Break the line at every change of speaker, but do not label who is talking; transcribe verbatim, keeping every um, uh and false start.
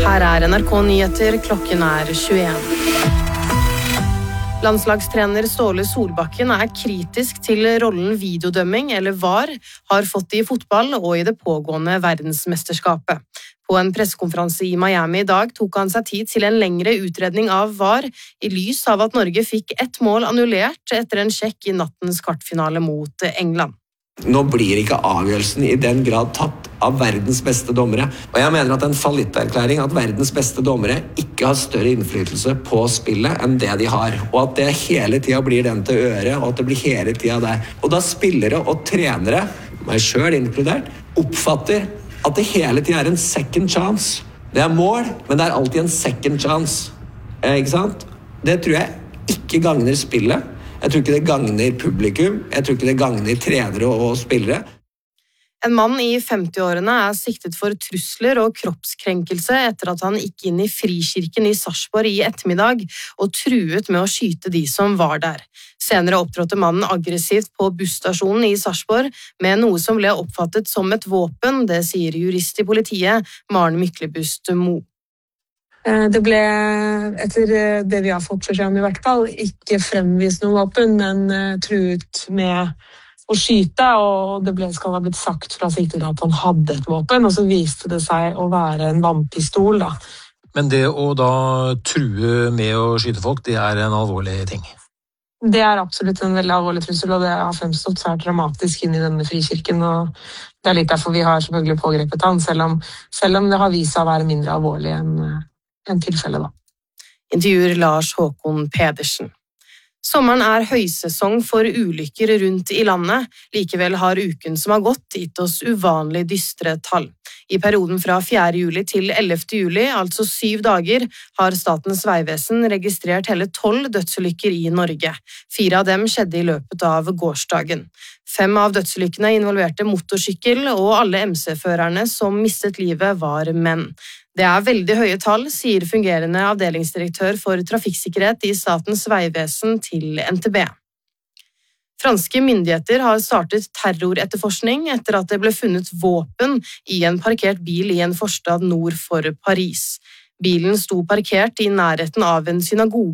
Her er N R K Nyheter, klokken er tjueen. Landslagstrener Ståle Solbakken er kritisk til rollen videodømming, eller V A R, har fått i fotball og i det pågående verdensmesterskapet. På en pressekonferanse i Miami i dag tok han seg tid til en lengre utredning av V A R, i lys av at Norge fikk ett mål annullert etter en sjekk i nattens kvartfinale mot England.
Nå blir ikke avgjørelsen i den grad tatt av verdens beste dommere. Og jeg mener at en fallitterklæring at verdens beste dommere ikke har større innflytelse på spillet enn det de har. Og at det hele tiden blir den til øre, og at det blir hele tiden der. Og da spillere og trenere, meg selv inkludert, oppfatter at det hele tiden er en second chance. Det er mål, men det er alltid en second chance. Eh, ikke sant? Det tror jeg ikke gagner spillet. Jeg tror ikke det gagner publikum, jeg tror ikke det gagner trenere og spillere.
En mann i femti-årene er siktet for trusler og kroppskrenkelse etter at han gikk inn i Frikirken i Sarpsborg i ettermiddag og truet med å skyte de som var der. Senere opptrådte mannen aggressivt på busstasjonen i Sarpsborg med noe som ble oppfattet som et våpen, det sier jurist i politiet, Maren Myklebust Mo.
Det ble, etter det vi har fått for seg om i hvert fall, ikke fremvist noen våpen, men truet med å skyte, og det ble, skal ha blitt sagt fra siktede at han hadde et våpen, og så viste det seg å være en vannpistol. Da.
Men det å da true med å skyte folk, det er en alvorlig ting?
Det er absolutt en veldig alvorlig trussel, og det har fremstått svært dramatisk inn i denne Frikirken, og det er litt derfor vi har selvfølgelig pågrepet han, selv om, selv om det har vist seg å være mindre alvorlig enn en tilfelle da.
Intervjuer Lars Håkon Pedersen. Sommeren er høysesong for ulykker rundt i landet, likevel har uken som har gått gitt oss uvanlig dystre tall. I perioden fra fjerde juli til ellevte juli, altså syv dager, har Statens vegvesen registrert hele tolv dødsulykker i Norge. Fire av dem skjedde i løpet av gårsdagen. Fem av dødsulykkene involverte motorsykkel, og alle M C-førerne som mistet livet var menn. Det er veldig høye tall, sier fungerende avdelingsdirektør for trafikksikkerhet i Statens vegvesen til N T B. Franske myndigheter har startet terroretterforskning etter at det ble funnet våpen i en parkert bil i en forstad nord for Paris. Bilen sto parkert i nærheten av en synagoge